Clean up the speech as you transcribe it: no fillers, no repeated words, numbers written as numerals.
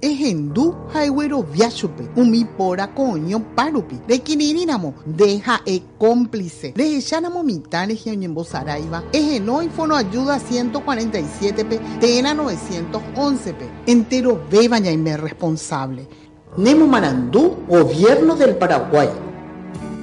Ejendu haigüero viachupe, umipora coño parupi. De quirirínamo, deja cómplice. De echanamo mitades y en Saraiva. Ejenoi fono ayuda 147 p, tena 911 p. Entero bebaña y me responsable. Nemo Marandú, Gobierno del Paraguay.